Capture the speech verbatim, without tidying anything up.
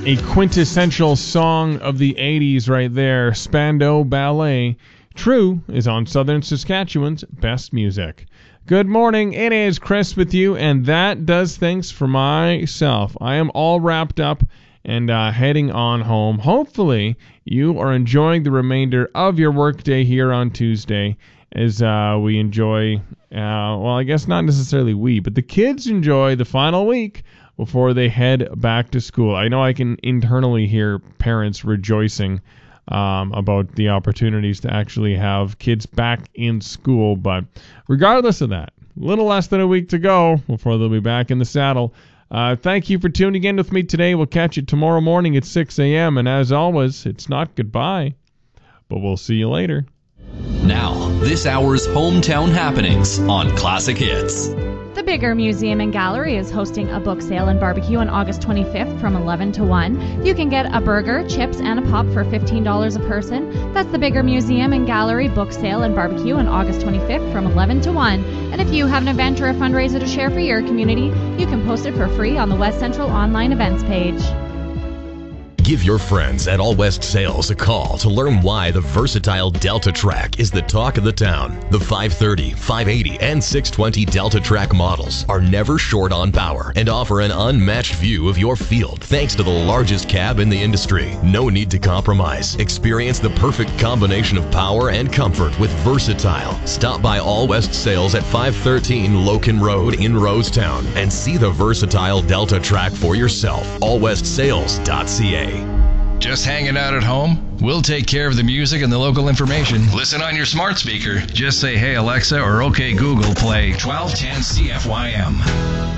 A quintessential song of the eighties right there. Spandau Ballet. True is on Southern Saskatchewan's best music. Good morning. It is Chris with you, and that does things for myself. I am all wrapped up and uh, heading on home. Hopefully, you are enjoying the remainder of your workday here on Tuesday as uh, we enjoy, uh, well, I guess not necessarily we, but the kids enjoy the final week before they head back to school. I know I can internally hear parents rejoicing um, about the opportunities to actually have kids back in school, but regardless of that, a little less than a week to go before they'll be back in the saddle. Uh, thank you for tuning in with me today. We'll catch you tomorrow morning at six a.m. And as always, it's not goodbye, but we'll see you later. Now, this hour's hometown happenings on Classic Hits. The Bigger Museum and Gallery is hosting a book sale and barbecue on August twenty-fifth from eleven to one. You can get a burger, chips, and a pop for fifteen dollars a person. That's the Bigger Museum and Gallery book sale and barbecue on August twenty-fifth from eleven to one. And if you have an event or a fundraiser to share for your community, you can post it for free on the West Central online events page. Give your friends at All West Sales a call to learn why the versatile Delta Track is the talk of the town. The five thirty, five eighty, and six twenty Delta Track models are never short on power and offer an unmatched view of your field thanks to the largest cab in the industry. No need to compromise. Experience the perfect combination of power and comfort with Versatile. Stop by All West Sales at five thirteen Loken Road in Rosetown and see the versatile Delta Track for yourself. all west sales dot c a. Just hanging out at home? We'll take care of the music and the local information. Listen on your smart speaker. Just say, "Hey Alexa," or "Okay Google, play twelve ten C F Y M."